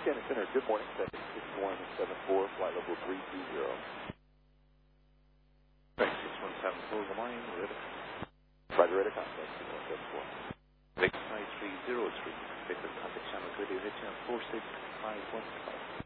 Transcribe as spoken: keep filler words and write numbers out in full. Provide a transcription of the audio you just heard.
Scanning Center, good morning, seven six one seven four, flight level three two zero. Right, six one seven four, good morning, ready. Roger, ready, contact six one seven four. Victor five three zero three, Victor contact channel radio, head channel four six five one five.